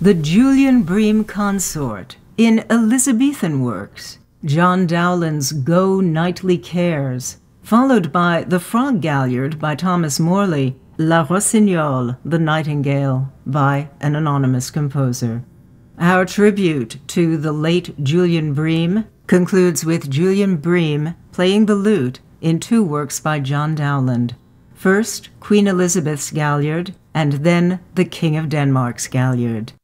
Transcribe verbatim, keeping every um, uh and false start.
The Julian Bream Consort in Elizabethan works, John Dowland's Go Nightly Cares, followed by The Frog Galliard by Thomas Morley, La Rossignol, The Nightingale, by an anonymous composer. Our tribute to the late Julian Bream concludes with Julian Bream playing the lute in two works by John Dowland. First, Queen Elizabeth's Galliard, and then the King of Denmark's Galliard.